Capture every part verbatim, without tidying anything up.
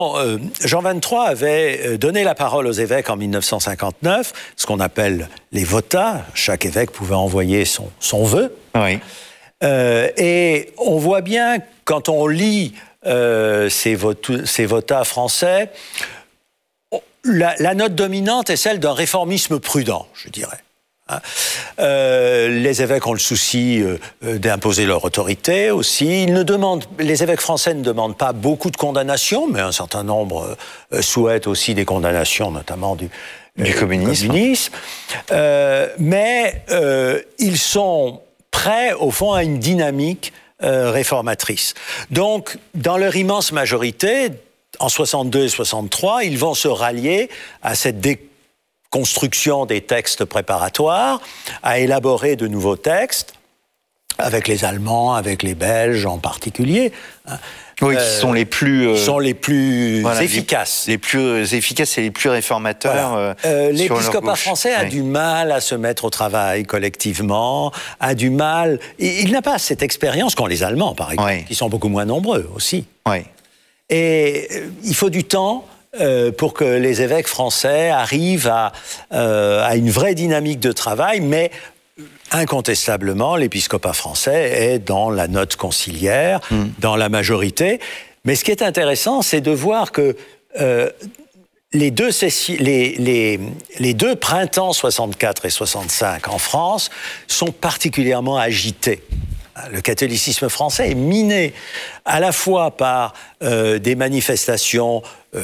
Euh, Jean vingt-trois avait donné la parole aux évêques en mille neuf cent cinquante-neuf, ce qu'on appelle les votas. Chaque évêque pouvait envoyer son, son vœu. Oui. Euh, et on voit bien, quand on lit euh, ces, votu- ces votas français, la, la note dominante est celle d'un réformisme prudent, je dirais. Hein. Euh, les évêques ont le souci euh, d'imposer leur autorité aussi. Ils ne demandent, les évêques français ne demandent pas beaucoup de condamnations, mais un certain nombre euh, souhaitent aussi des condamnations, notamment du, du euh, communisme. communisme. Euh, mais euh, ils sont prêts, au fond, à une dynamique euh, réformatrice. Donc, dans leur immense majorité, en soixante-deux et soixante-trois, ils vont se rallier à cette déconstruction des textes préparatoires, à élaborer de nouveaux textes, avec les Allemands, avec les Belges en particulier. Oui, qui sont les plus... Euh, sont les plus voilà, efficaces. Les, les plus efficaces et les plus réformateurs. Voilà. Euh, L'épiscopat français a oui. du mal à se mettre au travail collectivement, a du mal... Il, il n'a pas cette expérience qu'ont les Allemands, par exemple, oui. qui sont beaucoup moins nombreux aussi. Oui. Et euh, il faut du temps euh, pour que les évêques français arrivent à, euh, à une vraie dynamique de travail, mais... Incontestablement, l'épiscopat français est dans la note conciliaire, mmh. dans la majorité. Mais ce qui est intéressant, c'est de voir que euh, les, deux sessi- les, les, les deux printemps soixante-quatre et soixante-cinq en France sont particulièrement agités. Le catholicisme français est miné à la fois par euh, des manifestations... Euh,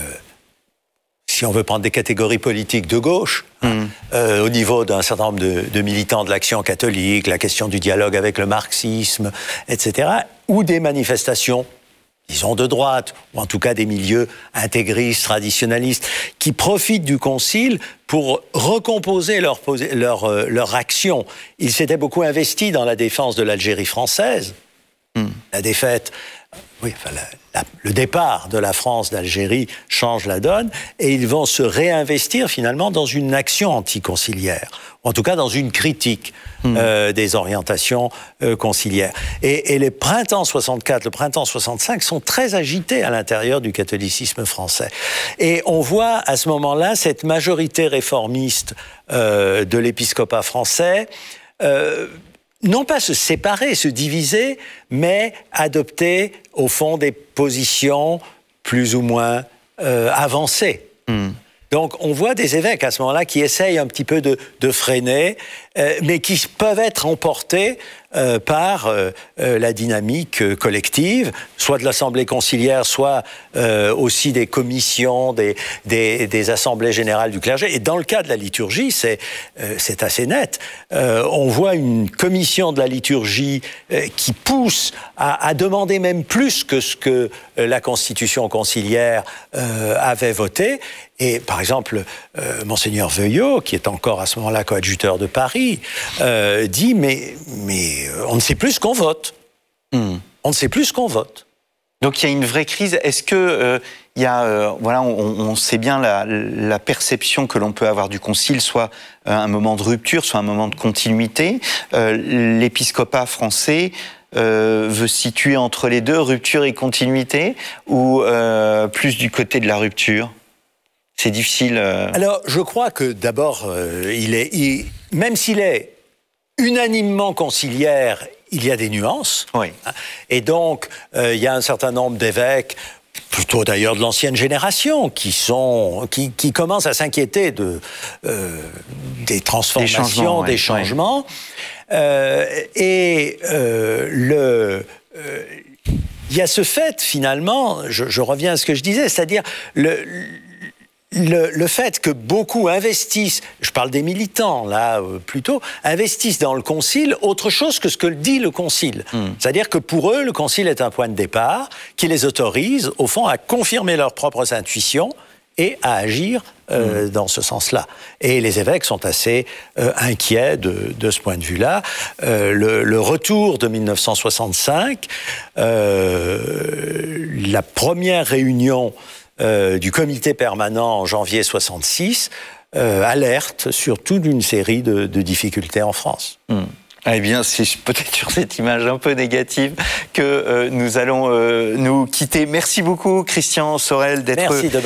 si on veut prendre des catégories politiques de gauche, mmh. euh, au niveau d'un certain nombre de, de militants de l'Action catholique, la question du dialogue avec le marxisme, et cetera, ou des manifestations, disons, de droite, ou en tout cas des milieux intégristes, traditionnalistes, qui profitent du Concile pour recomposer leur, leur, leur action. Ils s'étaient beaucoup investis dans la défense de l'Algérie française, mmh. la défaite... Oui, enfin, la, la, le départ de la France d'Algérie change la donne et ils vont se réinvestir finalement dans une action anticonciliaire, ou en tout cas dans une critique mmh. euh, des orientations euh, conciliaires. Et, et les printemps soixante-quatre, le printemps soixante-cinq sont très agités à l'intérieur du catholicisme français. Et on voit à ce moment-là cette majorité réformiste euh, de l'épiscopat français euh, non pas se séparer, se diviser, mais adopter, au fond, des positions plus ou moins euh, avancées. Mm. Donc, on voit des évêques, à ce moment-là, qui essayent un petit peu de, de freiner, euh, mais qui peuvent être emportés euh, par euh, euh, la dynamique euh, collective, soit de l'Assemblée conciliaire, soit euh, aussi des commissions, des, des, des assemblées générales du clergé. Et dans le cas de la liturgie, c'est, euh, c'est assez net. Euh, on voit une commission de la liturgie euh, qui pousse à, à demander même plus que ce que euh, la Constitution conciliaire euh, avait voté. Et par exemple, euh, Monseigneur Veuillot, qui est encore à ce moment-là coadjuteur de Paris, euh, dit mais, mais on ne sait plus ce qu'on vote. Mmh. On ne sait plus ce qu'on vote. Donc il y a une vraie crise. Est-ce que euh, il y a, euh, voilà, on, on sait bien la, la perception que l'on peut avoir du Concile, soit euh, un moment de rupture, soit un moment de continuité. Euh, l'épiscopat français euh, veut se situer entre les deux, rupture et continuité, ou euh, plus du côté de la rupture? C'est difficile. Euh... Alors, je crois que d'abord, euh, il est, il, même s'il est unanimement conciliaire, il y a des nuances. Oui. Et donc, euh, il y a un certain nombre d'évêques, plutôt d'ailleurs de l'ancienne génération, qui sont, qui, qui commencent à s'inquiéter de euh, des transformations, des changements. Des changements. Oui. Euh, et euh, le euh, il y a ce fait finalement, je, je reviens à ce que je disais, c'est-à-dire le Le, le fait que beaucoup investissent, je parle des militants là euh, plutôt, investissent dans le Concile autre chose que ce que dit le Concile. Mmh. C'est-à-dire que pour eux, le Concile est un point de départ qui les autorise, au fond, à confirmer leurs propres intuitions et à agir euh, mmh. dans ce sens-là. Et les évêques sont assez euh, inquiets de, de ce point de vue-là. Euh, le, le retour de mille neuf cent soixante-cinq, euh, la première réunion Euh, du comité permanent en janvier soixante-six, euh, alerte sur toute une série de, de difficultés en France. Mmh. Eh bien, c'est peut-être sur cette image un peu négative que euh, nous allons euh, nous quitter. Merci beaucoup, Christian Sorel, d'être